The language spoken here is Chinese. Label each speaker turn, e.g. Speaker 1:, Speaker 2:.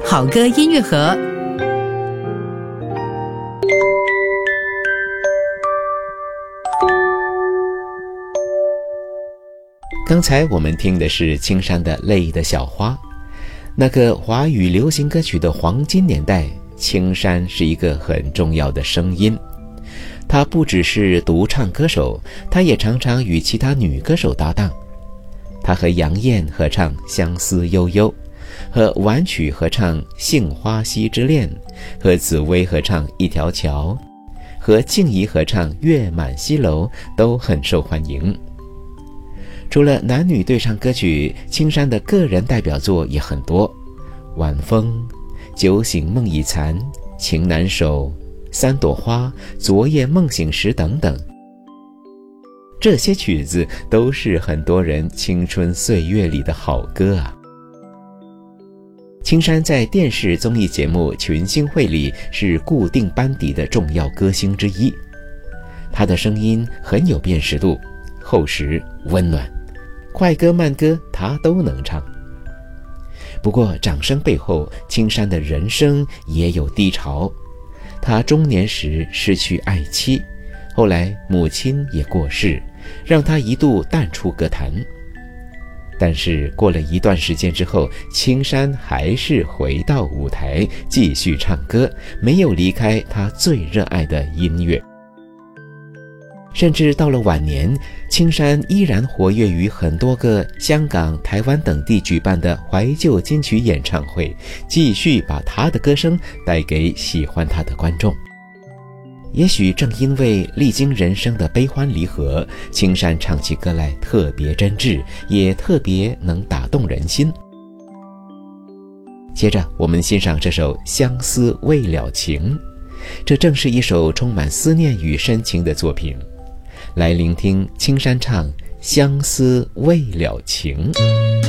Speaker 1: 好歌音乐盒。
Speaker 2: 刚才我们听的是青山的《泪的小花》。那个华语流行歌曲的黄金年代，青山是一个很重要的声音。他不只是独唱歌手，他也常常与其他女歌手搭档。他和杨燕合唱《相思悠悠》，和婉曲合唱《杏花溪之恋》，和紫薇合唱《一条桥》，和静怡合唱《月满西楼》，都很受欢迎。除了男女对唱歌曲，青山的个人代表作也很多，《晚风》、《酒醒梦已残》、《情难守》、《三朵花》、《昨夜梦醒时》等等。这些曲子都是很多人青春岁月里的好歌啊。青山在电视综艺节目《群星会》里是固定班底的重要歌星之一，他的声音很有辨识度，厚实温暖，快歌慢歌他都能唱。不过掌声背后，青山的人生也有低潮。他中年时失去爱妻，后来母亲也过世，让他一度淡出歌坛。但是过了一段时间之后，青山还是回到舞台继续唱歌，没有离开他最热爱的音乐。甚至到了晚年，青山依然活跃于很多个香港、台湾等地举办的怀旧金曲演唱会，继续把他的歌声带给喜欢他的观众。也许正因为历经人生的悲欢离合，青山唱起歌来特别真挚，也特别能打动人心。接着我们欣赏这首《相思未了情》，这正是一首充满思念与深情的作品。来聆听青山唱《相思未了情》。